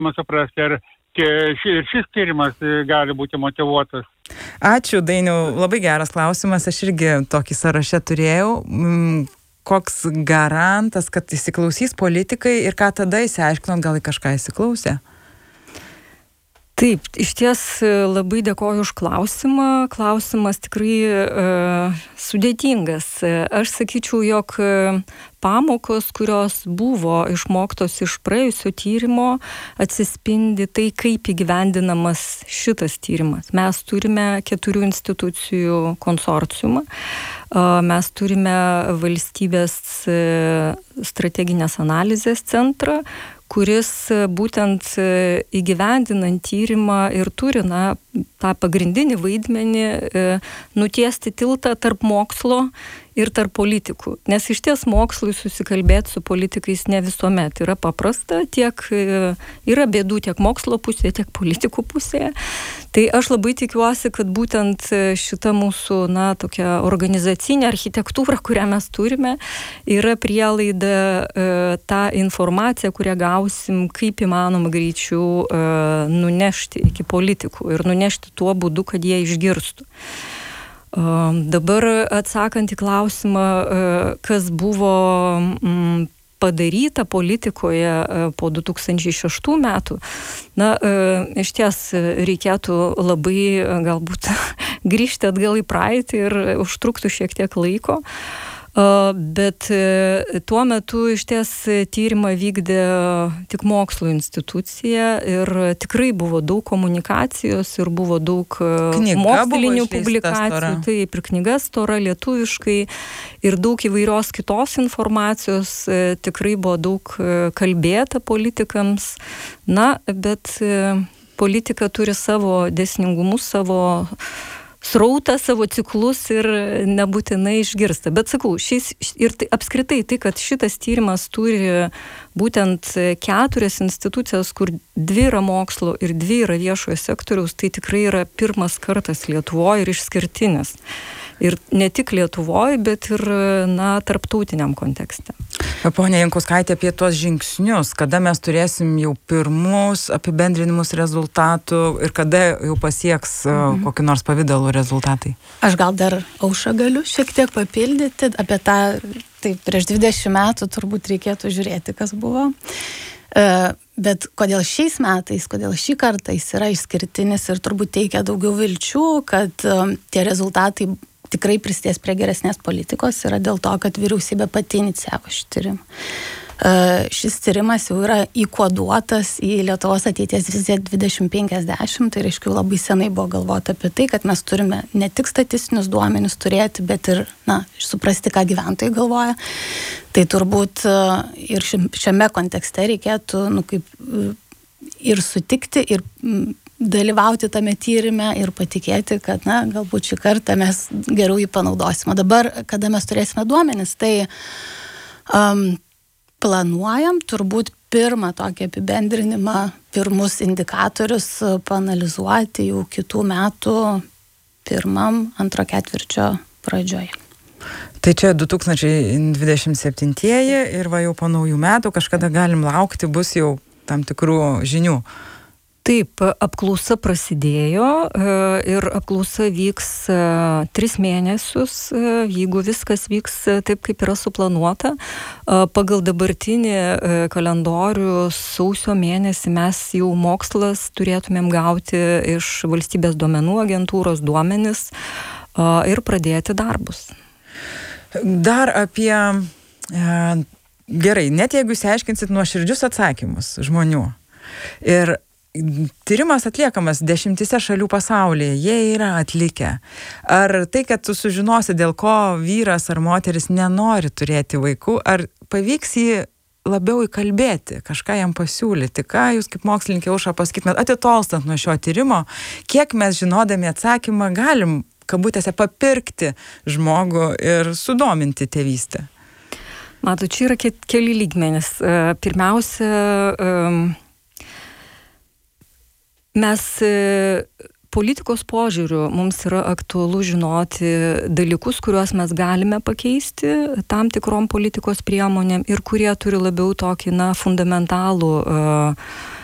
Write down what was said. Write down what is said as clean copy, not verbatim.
suprasti, ar šis tyrimas gali būti motyvuotas. Ačiū, Dainiau. Labai geras klausimas. Aš irgi tokį sąrašą turėjau. Koks garantas, kad įsiklausys politikai ir ką tada įsiaiškinot, gal į kažką įsiklausė? Taip, iš ties labai dėkoju už klausimą. Klausimas tikrai sudėtingas. Aš sakyčiau, jog pamokos, kurios buvo išmoktos iš praėjusio tyrimo, atsispindi tai, kaip įgyvendinamas šitas tyrimas. Mes turime 4 institucijų konsorciumą. Mes turime valstybės strateginės analizės centrą, kuris būtent įgyvendinant tyrimą ir turi tą pagrindinį vaidmenį nutiesti tiltą tarp mokslo ir tarp politikų. Nes iš ties mokslui susikalbėti su politikais ne visuomet yra paprasta, tiek yra bėdų tiek mokslo pusėje, tiek politikų pusėje. Tai aš labai tikiuosi, kad būtent šita mūsų, tokia organizacinė architektūra, kurią mes turime, yra prielaida tą informaciją, kurią gausim, kaip įmanoma greičiau nunešti iki politikų ir nunešti tuo būdu, kad jie išgirstų. Dabar atsakant į klausimą, kas buvo padaryta politikoje po 2006 metų, iš ties reikėtų labai galbūt grįžti atgal į praeitį ir užtruktų šiek tiek laiko. Bet tuo metu iš ties tyrimą vykdė tik mokslo institucija ir tikrai buvo daug komunikacijos ir buvo daug mokslinių publikacijų, taip, ir knyga stora lietuviškai ir daug įvairios kitos informacijos, tikrai buvo daug kalbėta politikams, bet politika turi savo dėsningumus, savo srautą, savo ciklus ir nebūtinai išgirsta. Bet sakau, ir apskritai tai, kad šitas tyrimas turi būtent 4 institucijas, kur 2 yra mokslo ir 2 yra viešojo sektoriaus, tai tikrai yra pirmas kartas Lietuvoje ir išskirtinis. Ir ne tik Lietuvoje, bet ir tarptautiniam kontekste. Ponia Jankauskaitė, apie tuos žingsnius, kada mes turėsim jau pirmus apibendrinimus rezultatų ir kada jau pasieks kokį nors pavidalų rezultatai? Aš gal dar Aušrą galiu šiek tiek papildyti apie tą, taip, prieš 20 metų turbūt reikėtų žiūrėti, kas buvo. Bet kodėl šiais metais, kodėl šį kartą jis yra išskirtinis ir turbūt teikia daugiau vilčių, kad tie rezultatai tikrai prisidės prie geresnės politikos, yra dėl to, kad vyriausybė pati inicijavo šį tyrimą. Šis tyrimas jau yra įkoduotas į Lietuvos ateities viziją 2050, tai reiškia labai senai buvo galvota apie tai, kad mes turime ne tik statistinius duomenis turėti, bet ir suprasti, ką gyventojai galvoja. Tai turbūt ir šiame kontekste reikėtų ir sutikti, ir dalyvauti tame tyrime ir patikėti, kad galbūt šį kartą mes geriau jį panaudosim. O dabar, kada mes turėsime duomenis, tai planuojam turbūt pirmą tokį apibendrinimą, pirmus indikatorius paanalizuoti jau kitų metų antro ketvirčio pradžioje. Tai čia 2027-ieji ir jau po naujų metų kažkada galim laukti, bus jau tam tikrų žinių. Taip, apklausa prasidėjo ir apklausa vyks 3 mėnesius, jeigu viskas vyks taip, kaip yra suplanuota. Pagal dabartinį kalendorių sausio mėnesį mes jau mokslas turėtumėm gauti iš valstybės duomenų agentūros duomenis ir pradėti darbus. Dar apie, gerai, net jeigu išsiaiškinsit nuoširdžius atsakymus žmonių ir tyrimas atliekamas 10 šalių pasaulyje, jie yra atlikę. Ar tai, kad tu sužinosi, dėl ko vyras ar moteris nenori turėti vaikų, ar pavyks jį labiau įkalbėti, kažką jam pasiūlyti, ką jūs kaip mokslininkė Aušra pasakytumėt, atitolstant nuo šio tyrimo, kiek mes žinodami atsakymą galim, kabutėse, papirkti žmogų ir sudominti tėvystę? Matot, čia yra keli lygmenys. Pirmiausia, mes politikos požiūriu mums yra aktualu žinoti dalykus, kuriuos mes galime pakeisti tam tikrom politikos priemonėm ir kurie turi labiau tokį fundamentalų